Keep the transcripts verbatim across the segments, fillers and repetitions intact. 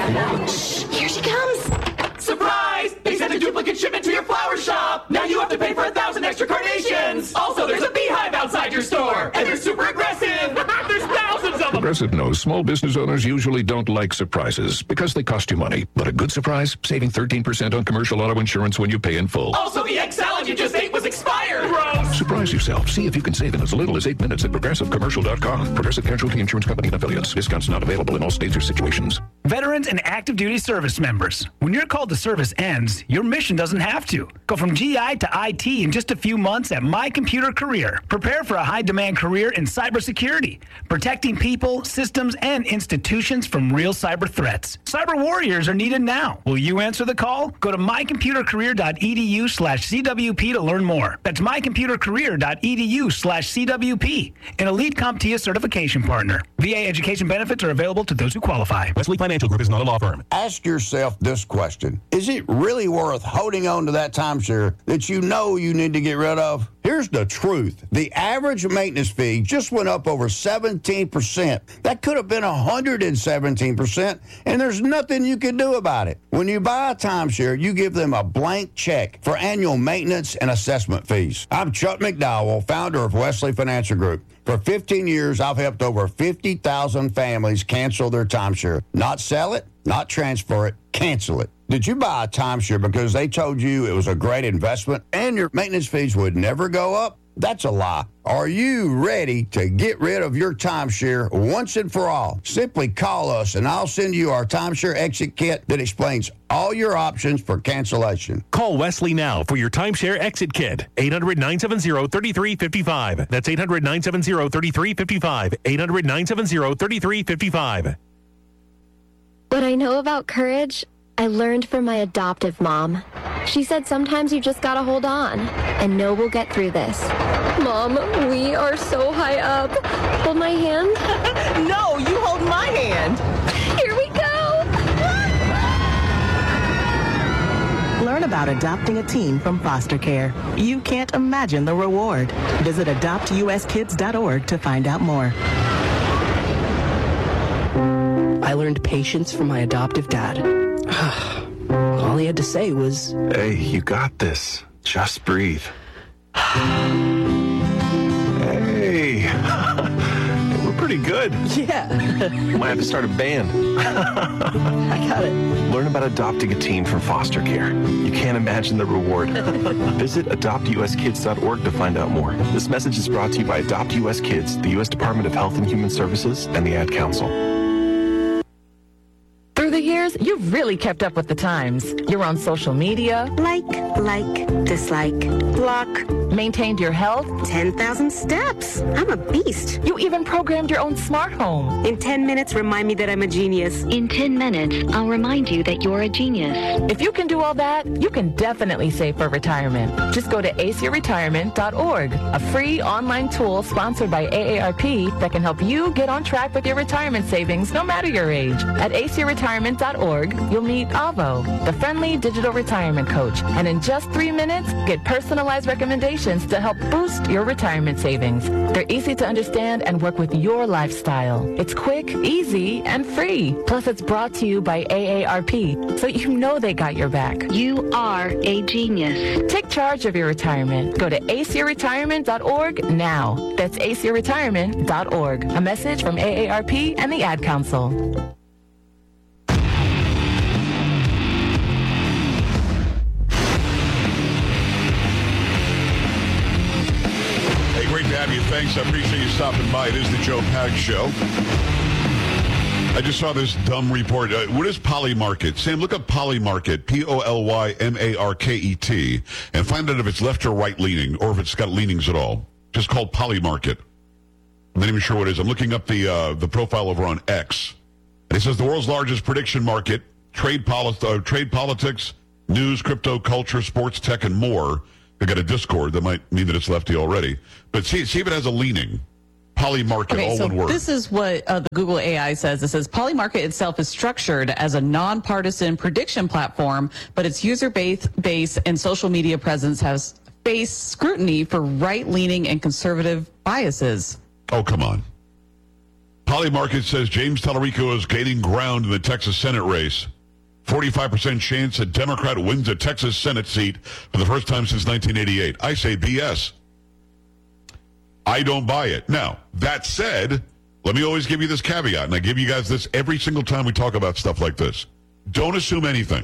Shh, here she comes. Surprise! They sent a duplicate shipment to your flower shop. Now you have to pay for a thousand extra carnations. Also, there's a beehive outside your store, and they're super aggressive. There's thousands of them. Progressive knows small business owners usually don't like surprises because they cost you money. But a good surprise, saving thirteen percent on commercial auto insurance when you pay in full. Also, the egg salad you just ate was expired. Gross. Surprise yourself. See if you can save in as little as eight minutes at progressive commercial dot com. Progressive Casualty Insurance Company and affiliates. Discounts not available in all states or situations. Veterans and active duty service members. When your call to service ends, your mission doesn't have to. Go from G I to I T in just a few months at My Computer Career. Prepare for a high-demand career in cybersecurity, protecting people, systems, and institutions from real cyber threats. Cyber warriors are needed now. Will you answer the call? Go to my computer career dot e d u slash c w p to learn more. That's my computer career dot e d u slash c w p, an elite CompTIA certification partner. V A education benefits are available to those who qualify. Wesley Financial Group is not a law firm. Ask yourself this question. Is it really worth holding on to that timeshare that you know you need to get rid of? Here's the truth. The average maintenance fee just went up over seventeen percent. That could have been one hundred seventeen percent, and there's nothing you can do about it. When you buy a timeshare, you give them a blank check for annual maintenance and assessment fees. I'm Chuck McDowell, founder of Wesley Financial Group. For fifteen years, I've helped over fifty thousand families cancel their timeshare. Not sell it, not transfer it, cancel it. Did you buy a timeshare because they told you it was a great investment and your maintenance fees would never go up? That's a lie. Are you ready to get rid of your timeshare once and for all? Simply call us and I'll send you our timeshare exit kit that explains all your options for cancellation. Call Wesley now for your timeshare exit kit. eight hundred, nine seven zero, three three five five. That's eight hundred, nine seven zero, three three five five. eight hundred, nine seven zero, three three five five. What I know about courage, I learned from my adoptive mom. She said sometimes you just gotta hold on and know we'll get through this. Mom, we are so high up. Hold my hand. No, you hold my hand. Here we go. Learn about adopting a teen from foster care. You can't imagine the reward. Visit adopt u s kids dot org to find out more. I learned patience from my adoptive dad. All he had to say was, "Hey, you got this. Just breathe." Hey, we're pretty good. Yeah. Might have to start a band. I got it. Learn about adopting a teen from foster care. You can't imagine the reward. Visit adopt u s kids dot org to find out more. This message is brought to you by Adopt U S Kids, the U S Department of Health and Human Services, and the Ad Council. Through the years, you've really kept up with the times. You're on social media. Like, like, dislike, block. Maintained your health. ten thousand steps. I'm a beast. You even programmed your own smart home. In ten minutes, remind me that I'm a genius. In ten minutes, I'll remind you that you're a genius. If you can do all that, you can definitely save for retirement. Just go to a c retirement dot org, a free online tool sponsored by A A R P that can help you get on track with your retirement savings no matter your age. At a c retirement dot org, you'll meet Avo, the friendly digital retirement coach, and in just three minutes, get personalized recommendations to help boost your retirement savings. They're easy to understand and work with your lifestyle. It's quick, easy, and free. Plus, it's brought to you by A A R P, so you know they got your back. You are a genius. Take charge of your retirement. Go to a c retirement dot org now. That's a c retirement dot org. A message from A A R P and the Ad Council. Great to have you. Thanks. I appreciate you stopping by. It is the Joe Pags Show. I just saw this dumb report. Uh, what is Polymarket? Sam, look up Polymarket, P O L Y M A R K E T, and find out if it's left or right leaning, or if it's got leanings at all. Just called Polymarket. I'm not even sure what it is. I'm looking up the uh, the profile over on X. And it says the world's largest prediction market, trade, poli- uh, trade politics, news, crypto, culture, sports, tech, and more. They got a Discord that might mean that it's lefty already. But see, see if it has a leaning. Polymarket, okay, all so one word. This is what uh, the Google A I says. It says Polymarket itself is structured as a nonpartisan prediction platform, but its user base, base and social media presence has faced scrutiny for right-leaning and conservative biases. Oh, come on. Polymarket says James Tallarico is gaining ground in the Texas Senate race. forty-five percent chance a Democrat wins a Texas Senate seat for the first time since nineteen eighty-eight. I say B S. I don't buy it. Now, that said, let me always give you this caveat, and I give you guys this every single time we talk about stuff like this. Don't assume anything.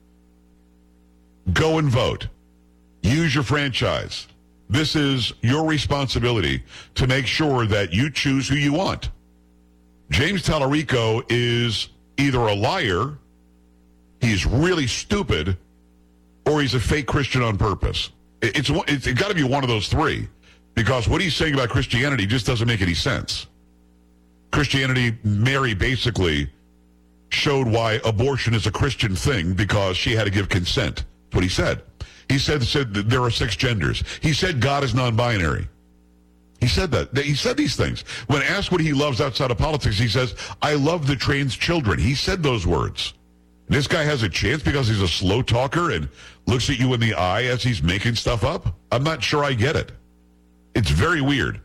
Go and vote. Use your franchise. This is your responsibility to make sure that you choose who you want. James Tallarico is either a liar, he's really stupid, or he's a fake Christian on purpose. It's, it's, it's got to be one of those three, because what he's saying about Christianity just doesn't make any sense. Christianity, Mary basically showed why abortion is a Christian thing because she had to give consent. That's what he said. He said, said that there are six genders. He said God is non-binary. He said that. He said these things. When asked what he loves outside of politics, he says, I love the trans children. He said those words. And this guy has a chance because he's a slow talker and looks at you in the eye as he's making stuff up? I'm not sure I get it. It's very weird.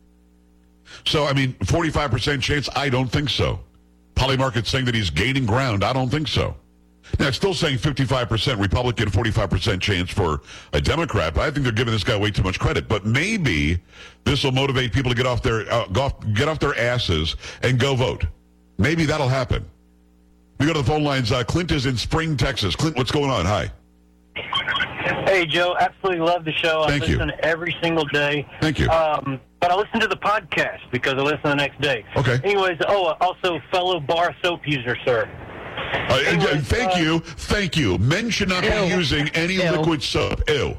So, I mean, forty-five percent chance? I don't think so. Polymarket's saying that he's gaining ground. I don't think so. Now, it's still saying fifty-five percent Republican, forty-five percent chance for a Democrat, but I think they're giving this guy way too much credit. But maybe this will motivate people to get off their uh, go off, get off their asses and go vote. Maybe that'll happen. We go to the phone lines. Uh, Clint is in Spring, Texas. Clint, what's going on? Hi. Hey, Joe. Absolutely love the show. I Thank you. listen every single day. Thank you. Um, but I listen to the podcast because I listen the next day. Okay. Anyways, oh, also fellow bar soap user, sir. Uh, Anyways, thank uh, you. Thank you. Men should not ew. be using any Ew. liquid soap. Ew.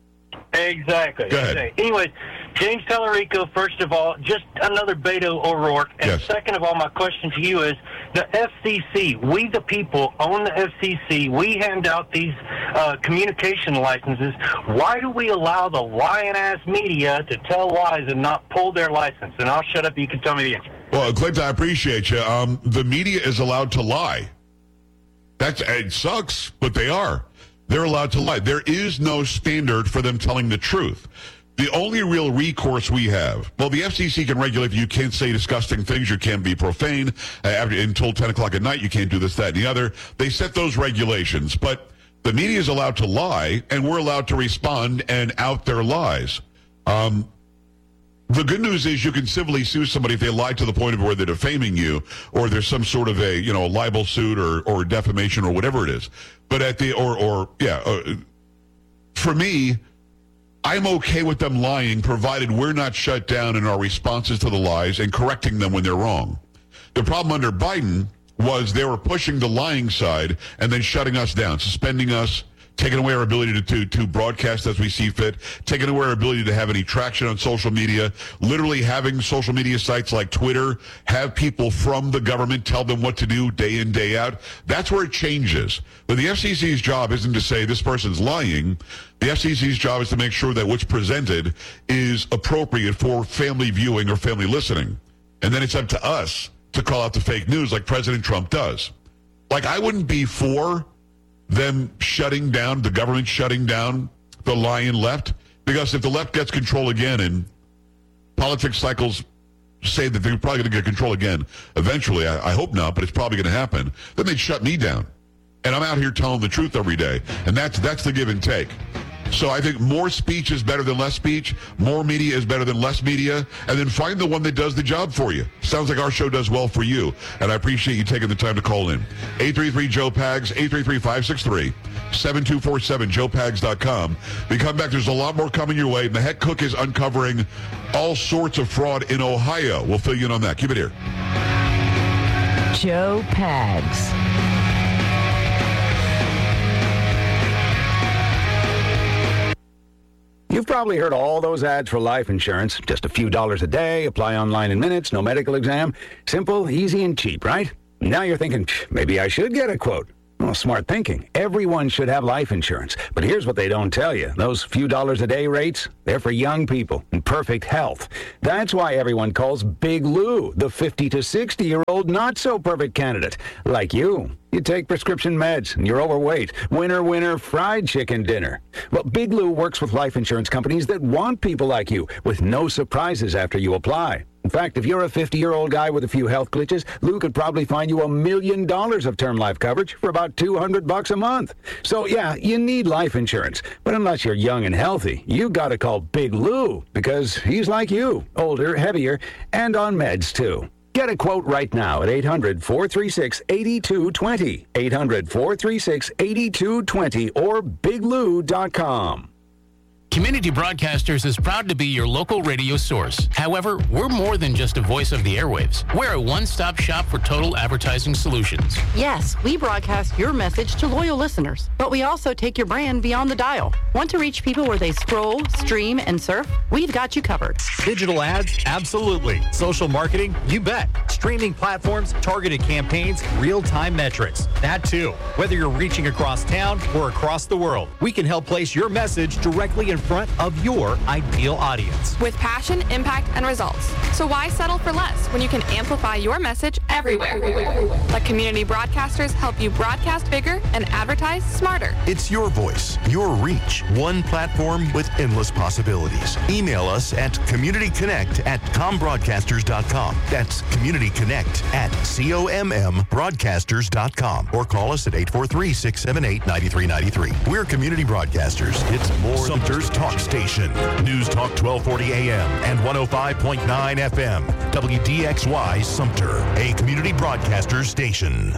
Exactly. Go ahead. Okay. Anyways, James Tallarico, first of all, just another Beto O'Rourke. And yes. second of all, my question to you is, the F C C, we the people own the F C C. We hand out these uh, communication licenses. Why do we allow the lying-ass media to tell lies and not pull their license? And I'll shut up. You can tell me the answer. Well, Clint, I appreciate you. Um, the media is allowed to lie. That's, it sucks, but they are. They're allowed to lie. There is no standard for them telling the truth. The only real recourse we have, well, the F C C can regulate. You can't say disgusting things. You can't be profane uh, after, until ten o'clock at night. You can't do this, that, and the other. They set those regulations, but the media is allowed to lie, and we're allowed to respond and out their lies. Um, the good news is you can civilly sue somebody if they lie to the point of where they're defaming you, or there's some sort of a, you know, libel suit or, or defamation or whatever it is. But at the, or, or yeah, uh, for me, I'm okay with them lying, provided we're not shut down in our responses to the lies and correcting them when they're wrong. The problem under Biden was they were pushing the lying side and then shutting us down, suspending us, taking away our ability to, to, to broadcast as we see fit, taking away our ability to have any traction on social media, literally having social media sites like Twitter have people from the government tell them what to do day in, day out. That's where it changes. But the F C C's job isn't to say this person's lying. The F C C's job is to make sure that what's presented is appropriate for family viewing or family listening. And then it's up to us to call out the fake news like President Trump does. Like, I wouldn't be for them shutting down, the government shutting down the lying left, because if the left gets control again, and politics cycles say that they're probably going to get control again eventually, I, I hope not, but it's probably going to happen, then they'd shut me down. And I'm out here telling the truth every day. And that's that's the give and take. So I think more speech is better than less speech. More media is better than less media. And then find the one that does the job for you. Sounds like our show does well for you. And I appreciate you taking the time to call in. eight three three, Joe Pags, eight three three, five six three, seven two four seven, joe pags dot com. We come back. There's a lot more coming your way. And the head cook is uncovering all sorts of fraud in Ohio. We'll fill you in on that. Keep it here. Joe Pags. You've probably heard all those ads for life insurance. Just a few dollars a day, apply online in minutes, no medical exam. Simple, easy, and cheap, right? Now you're thinking, maybe I should get a quote. Well, smart thinking. Everyone should have life insurance. But here's what they don't tell you. Those few dollars a day rates, they're for young people in perfect health. That's why everyone calls Big Lou the fifty to sixty-year-old not-so-perfect candidate. Like you. You take prescription meds, and you're overweight. Winner, winner, fried chicken dinner. Well, Big Lou works with life insurance companies that want people like you, with no surprises after you apply. In fact, if you're a fifty-year-old guy with a few health glitches, Lou could probably find you a million dollars of term life coverage for about two hundred bucks a month. So yeah, you need life insurance. But unless you're young and healthy, you gotta call Big Lou, because he's like you, older, heavier, and on meds too. Get a quote right now at eight hundred, four three six, eight two two zero, eight hundred, four three six, eight two two zero, or big lou dot com. Community Broadcasters is proud to be your local radio source. However, we're more than just a voice of the airwaves. We're a one-stop shop for total advertising solutions. Yes, we broadcast your message to loyal listeners, but we also take your brand beyond the dial. Want to reach people where they scroll, stream, and surf? We've got you covered. Digital ads? Absolutely. Social marketing? You bet. Streaming platforms, targeted campaigns, real-time metrics. That too. Whether you're reaching across town or across the world, we can help place your message directly in front of your ideal audience. With passion, impact, and results. So why settle for less when you can amplify your message everywhere? Let Community Broadcasters help you broadcast bigger and advertise smarter. It's your voice, your reach, one platform with endless possibilities. Email us at communityconnect at combroadcasters dot com. That's communityconnect at C O M M broadcasters dot com. Or call us at eight four three, six seven eight, nine three nine three. We're Community Broadcasters. It's more Sumter's Talk Station. News Talk twelve forty A M and one oh five point nine F M. W D X Y Sumter, a community broadcaster station.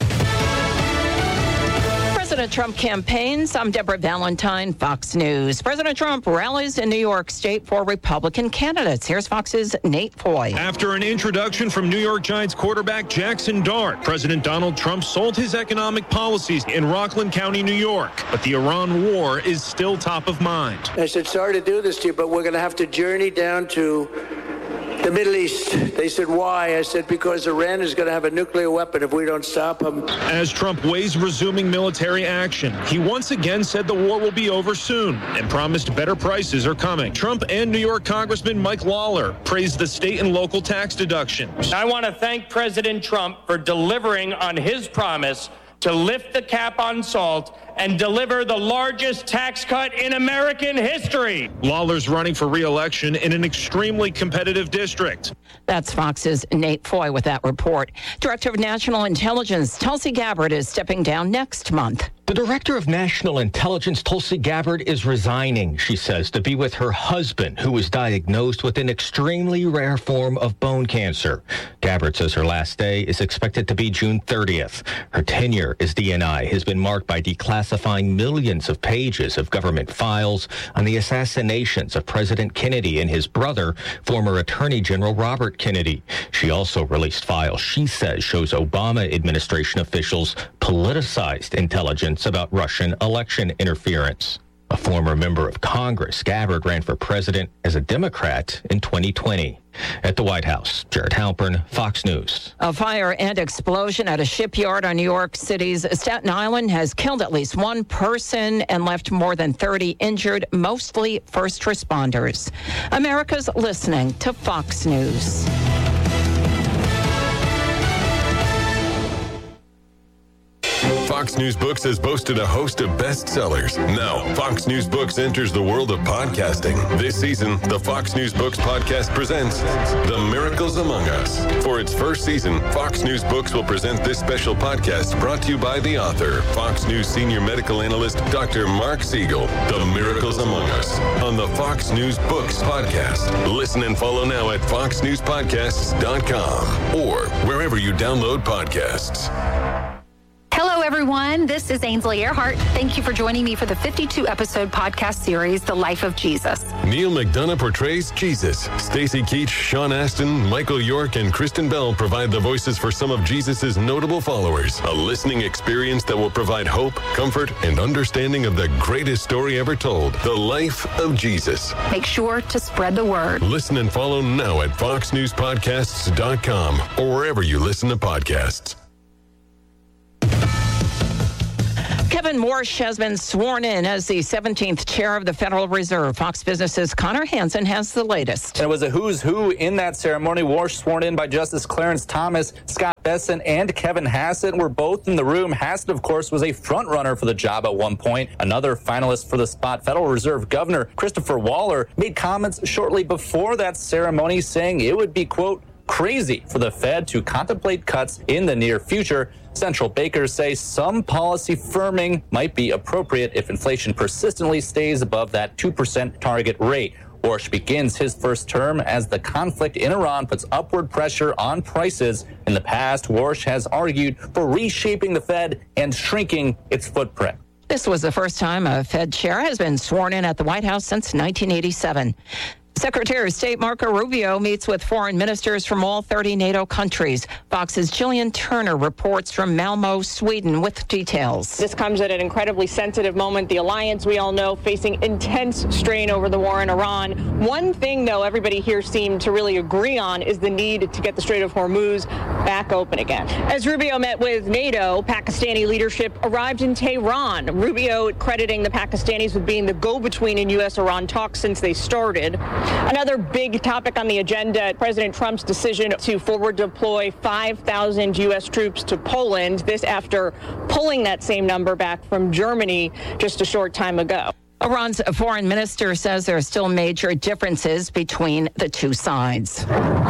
President Trump campaigns. I'm Deborah Valentine, Fox News. President Trump rallies in New York State for Republican candidates. Here's Fox's Nate Foy. After an introduction from New York Giants quarterback Jackson Dart, President Donald Trump sold his economic policies in Rockland County, New York. But the Iran war is still top of mind. I said, sorry to do this to you, but we're going to have to journey down to the Middle East. They said, why? I said, because Iran is going to have a nuclear weapon if we don't stop them. As Trump weighs resuming military action, he once again said the war will be over soon and promised better prices are coming. Trump and New York Congressman Mike Lawler praised the state and local tax deductions. I want to thank President Trump for delivering on his promise to lift the cap on salt and deliver the largest tax cut in American history. Lawler's running for re-election in an extremely competitive district. That's Fox's Nate Foy with that report. Director of National Intelligence Tulsi Gabbard is stepping down next month. The Director of National Intelligence, Tulsi Gabbard, is resigning, she says, to be with her husband, who was diagnosed with an extremely rare form of bone cancer. Gabbard says her last day is expected to be June thirtieth. Her tenure as D N I has been marked by declassifying millions of pages of government files on the assassinations of President Kennedy and his brother, former Attorney General Robert Kennedy. She also released files she says shows Obama administration officials politicized intelligence about Russian election interference. A former member of Congress, Gabbard ran for president as a Democrat in twenty twenty. At the White House, Jared Halpern, Fox News. A fire and explosion at a shipyard on New York City's Staten Island has killed at least one person and left more than thirty injured, mostly first responders. America's listening to Fox News. Fox News Books has boasted a host of bestsellers. Now, Fox News Books enters the world of podcasting. This season, the Fox News Books podcast presents The Miracles Among Us. For its first season, Fox News Books will present this special podcast brought to you by the author, Fox News senior medical analyst, Doctor Mark Siegel. The Miracles Among Us on the Fox News Books podcast. Listen and follow now at fox news podcasts dot com or wherever you download podcasts. Hello, everyone. This is Ainsley Earhart. Thank you for joining me for the fifty-two episode podcast series, The Life of Jesus. Neil McDonough portrays Jesus. Stacey Keach, Sean Astin, Michael York, and Kristen Bell provide the voices for some of Jesus' notable followers. A listening experience that will provide hope, comfort, and understanding of the greatest story ever told, The Life of Jesus. Make sure to spread the word. Listen and follow now at fox news podcasts dot com or wherever you listen to podcasts. Kevin Warsh has been sworn in as the seventeenth chair of the Federal Reserve. Fox Business's Connor Hansen has the latest. And it was a who's who in that ceremony. Warsh sworn in by Justice Clarence Thomas, Scott Bessent and Kevin Hassett were both in the room. Hassett, of course, was a front runner for the job at one point. Another finalist for the spot, Federal Reserve Governor Christopher Waller, made comments shortly before that ceremony saying it would be, quote, crazy for the Fed to contemplate cuts in the near future. Central bankers say some policy firming might be appropriate if inflation persistently stays above that two percent target rate. Warsh begins his first term as the conflict in Iran puts upward pressure on prices. In the past, Warsh has argued for reshaping the Fed and shrinking its footprint. This was the first time a Fed chair has been sworn in at the White House since nineteen eighty-seven. Secretary of State Marco Rubio meets with foreign ministers from all thirty NATO countries. Fox's Jillian Turner reports from Malmo, Sweden, with details. This comes at an incredibly sensitive moment. The alliance, we all know, facing intense strain over the war in Iran. One thing, though, everybody here seemed to really agree on is the need to get the Strait of Hormuz back open again. As Rubio met with NATO, Pakistani leadership arrived in Tehran. Rubio crediting the Pakistanis with being the go-between in U S Iran talks since they started. Another big topic on the agenda, President Trump's decision to forward deploy five thousand U S troops to Poland, this after pulling that same number back from Germany just a short time ago. Iran's foreign minister says there are still major differences between the two sides.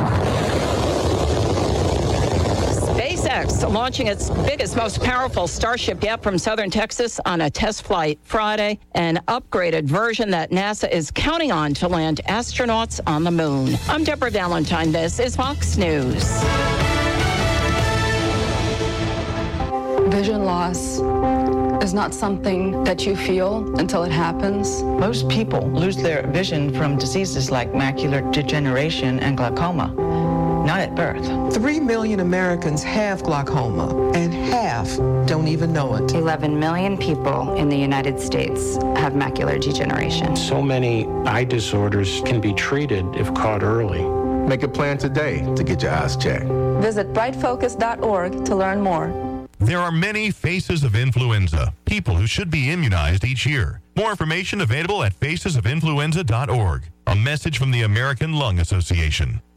SpaceX launching its biggest, most powerful Starship yet from southern Texas on a test flight Friday, an upgraded version that NASA is counting on to land astronauts on the moon. I'm Deborah Valentine. This is Fox News. Vision loss is not something that you feel until it happens. Most people lose their vision from diseases like macular degeneration and glaucoma, not at birth. Three million Americans have glaucoma, and half don't even know it. eleven million people in the United States have macular degeneration. So many eye disorders can be treated if caught early. Make a plan today to get your eyes checked. Visit bright focus dot org to learn more. There are many faces of influenza, people who should be immunized each year. More information available at faces of influenza dot org. A message from the American Lung Association.